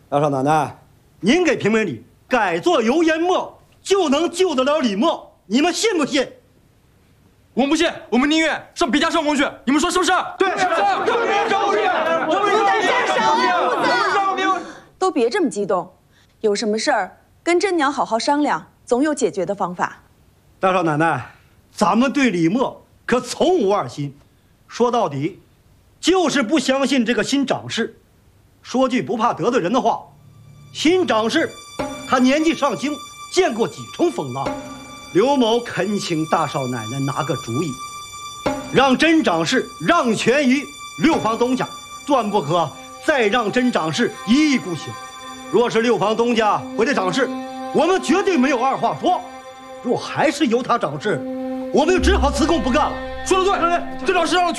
大少奶奶，您给评评理，改做油烟墨就能救得了李默，你们信不信？ 我们不信，我们宁愿上别家上工去。你们说是不是？ 对，是。 都别这么激动，有什么事儿跟真娘好好商量，总有解决的方法。 大少奶奶，咱们对李默可从无二心，说到底，就是不相信这个新长事。说句不怕得罪人的话，新长事他年纪尚轻，见过几重风浪。刘某恳请大少奶奶拿个主意，让真长事让权于六房东家，断不可再让真长事一意孤行。若是六房东家回来长事，我们绝对没有二话说；若还是由他长事，我们就只好辞工不干了。 说得对，这长事让